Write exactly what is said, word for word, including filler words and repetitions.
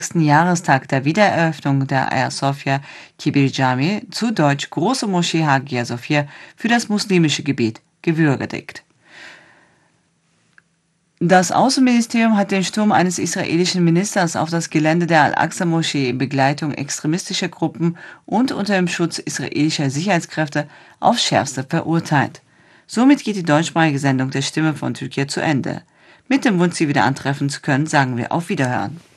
Jahrestag der Wiedereröffnung der Ayasofya Sophia Kibir Jami, zu Deutsch Große Moschee Hagia Sophia, für das muslimische Gebiet gewürdigt. Das Außenministerium hat den Sturm eines israelischen Ministers auf das Gelände der Al-Aqsa-Moschee in Begleitung extremistischer Gruppen und unter dem Schutz israelischer Sicherheitskräfte aufs Schärfste verurteilt. Somit geht die deutschsprachige Sendung der Stimme von Türkei zu Ende. Mit dem Wunsch, Sie wieder antreffen zu können, sagen wir auf Wiederhören.